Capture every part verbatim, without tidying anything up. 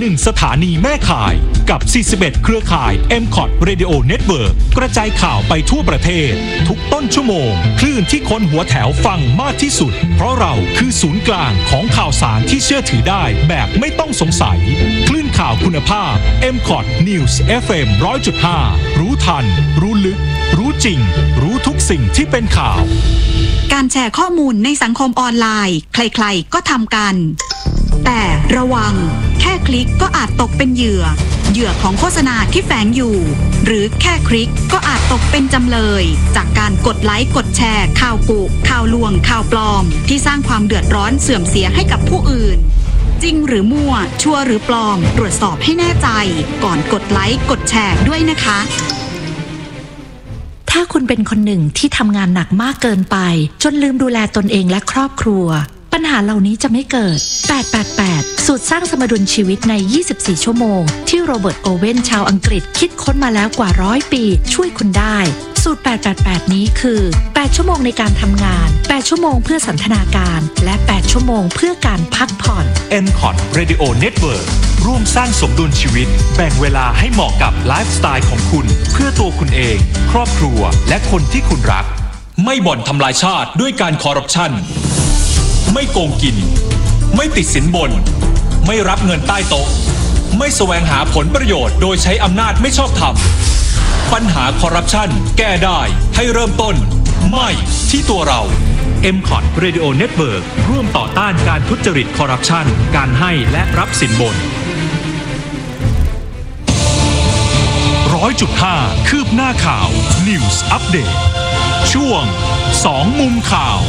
หนึ่งสถานีแม่ข่ายกับสี่สิบเอ็ดเครือข่าย เอ็ม คอท Radio Network กระจายข่าวไปทั่วประเทศทุกต้นชั่วโมงคลื่นที่คนหัวแถวฟังมากที่สุดเพราะเราคือศูนย์กลางของข่าวสารที่เชื่อถือได้แบบไม่ต้องสงสัยคลื่นข่าวคุณภาพ เอ็ม คอท News เอฟ เอ็ม หนึ่งร้อยจุดห้า รู้ทันรู้ลึกรู้จริงรู้ทุกสิ่งที่เป็นข่าวการแชร์ข้อมูลในสังคมออนไลน์ใครๆก็ทำกันแต่ระวังแค่คลิกก็อาจตกเป็นเหยื่อเหยื่อของโฆษณาที่แฝงอยู่หรือแค่คลิกก็อาจตกเป็นจำเลยจากการกดไลค์กดแชร์ข่าวกุข่าวลวงข่าวปลอมที่สร้างความเดือดร้อนเสื่อมเสียให้กับผู้อื่นจริงหรือมั่วชัวร์หรือปลอมตรวจสอบให้แน่ใจก่อนกดไลค์กดแชร์ด้วยนะคะถ้าคุณเป็นคนหนึ่งที่ทำงานหนักมากเกินไปจนลืมดูแลตนเองและครอบครัวปัญหาเหล่านี้จะไม่เกิดแปด แปด แปดสูตรสร้างสมดุลชีวิตในยี่สิบสี่ชั่วโมงที่โรเบิร์ตโอเว่นชาวอังกฤษคิดค้นมาแล้วกว่าร้อยปีช่วยคุณได้สูตรแปด แปด แปดนี้คือแปดชั่วโมงในการทำงานแปดชั่วโมงเพื่อสันทนาการและแปดชั่วโมงเพื่อการพักผ่อนเอ็ม คอท Radio Network ร่วมสร้างสมดุลชีวิตแบ่งเวลาให้เหมาะกับไลฟ์สไตล์ของคุณเพื่อตัวคุณเองครอบครัวและคนที่คุณรักไม่บ่อนทำลายชาติด้วยการคอร์รัปชันไม่โกงกินไม่ติดสินบนไม่รับเงินใต้โต๊ะไม่แสวงหาผลประโยชน์โดยใช้อำนาจไม่ชอบธรรมปัญหาคอร์รัปชันแก้ได้ให้เริ่มต้นไม่ที่ตัวเรา เอ็ม คอท Radio Network ร่วมต่อต้านการทุจริตคอร์รัปชันการให้และรับสินบน ร้อยจุดห้า คืบหน้าข่าว News Update ช่วงสองมุมข่าว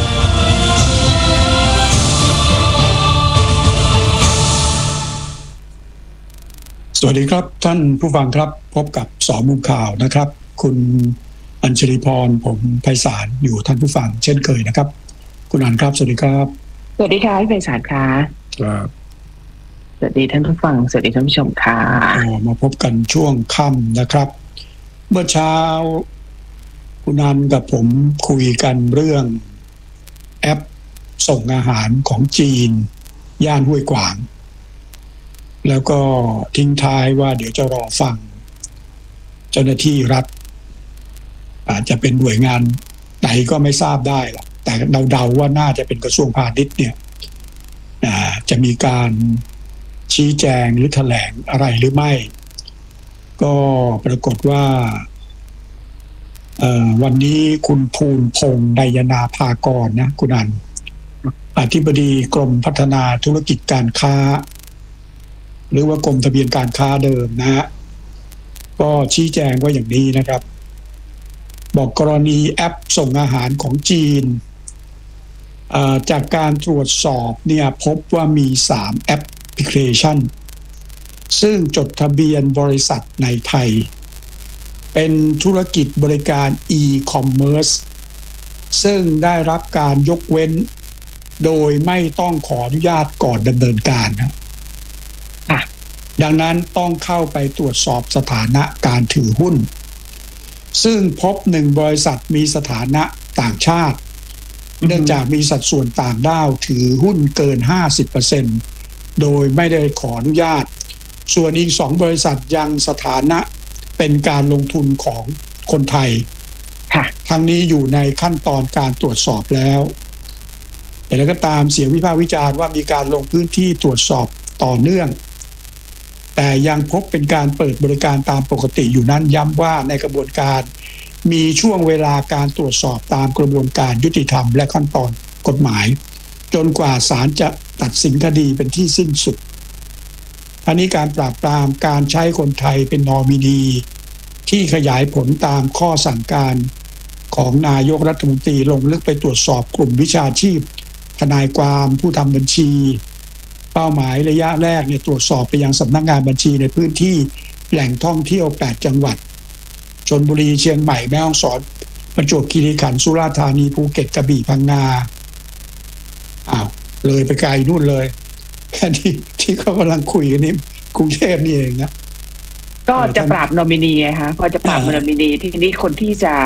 สวัสดีครับท่านผู้ฟังครับพบกับสองมุมข่าวนะครับคุณอัญชลีพรผมไพศาลอยู่ท่านผู้ฟังเช่นเคยนะครับคุณอัญครับสวัสดีครับสวัสดีค่ะพี่ไพศาลค่ะครับสวัสดีท่านผู้ฟังสวัสดีท่านผู้ชมค่ะมาพบกันช่วงค่ำนะครับเมื่อเช้าคุณอัญกับผมคุยกันเรื่องแอปส่งอาหารของจีนย่านห้วยขวางแล้วก็ทิ้งท้ายว่าเดี๋ยวจะรอฟังเจ้าหน้าที่รัฐอาจจะเป็นหน่วยงานไหนก็ไม่ทราบได้ล่ะแต่เดาๆว่าน่าจะเป็นกระทรวงพาณิชย์เนี่ยจะมีการชี้แจงหรือแถลงอะไรหรือไม่ก็ปรากฏว่าวันนี้คุณภูมิพงษ์ไดยนาภากรนะคุณอันอธิบดีกรมพัฒนาธุรกิจการค้าหรือว่ากรมทะเบียนการค้าเดิมนะฮะก็ชี้แจงว่าอย่างนี้นะครับบอกกรณีแอปส่งอาหารของจีนจากการตรวจสอบเนี่ยพบว่ามีสามแอปพลิเคชันซึ่งจดทะเบียนบริษัทในไทยเป็นธุรกิจบริการ e-commerce ซึ่งได้รับการยกเว้นโดยไม่ต้องขออนุญาตก่อนดำเนินการนะดังนั้นต้องเข้าไปตรวจสอบสถานะการถือหุ้นซึ่งพบหนึ่งบริษัทมีสถานะต่างชาติเนื่องจากมีสัดส่วนต่างด้าวถือหุ้นเกิน ห้าสิบเปอร์เซ็นต์ โดยไม่ได้ขออนุญาตส่วนอีกสองบริษัทยังสถานะเป็นการลงทุนของคนไทยทั้งนี้อยู่ในขั้นตอนการตรวจสอบแล้วแต่แล้วก็ตามเสียงวิพากษ์วิจารณ์ว่ามีการลงพื้นที่ตรวจสอบต่อเนื่องแต่ยังพบเป็นการเปิดบริการตามปกติอยู่นั้นย้ำว่าในกระบวนการมีช่วงเวลาการตรวจสอบตามกระบวนการยุติธรรมและขั้นตอนกฎหมายจนกว่าศาลจะตัดสินคดีเป็นที่สิ้นสุดอันนี้การปราบปรามการใช้คนไทยเป็นนอมินีที่ขยายผลตามข้อสั่งการของนายกรัฐมนตรีลงลึกไปตรวจสอบกลุ่มวิชาชีพทนายความผู้ทำบัญชีเป้าหมายระยะแรกเนี่ยตรวจสอบไปยังสำนักงานบัญชีในพื้นที่แหล่งท่องเที่ยวแปดจังหวัดชลบุรีเชียงใหม่แม่ฮ่องสอนประจวบคีรีขันธ์สุราษฎร์ธานีภูเก็ตกระบี่พังงาอ้าวเลยไปไกลนู่นเลยแค่ที่ที่เขากำลังคุยกันนี่กรุงเทพนี่เองนะก็จะปราบนอมินีไงคะพอจะปราบนอมินีที่นี้คนที่จะ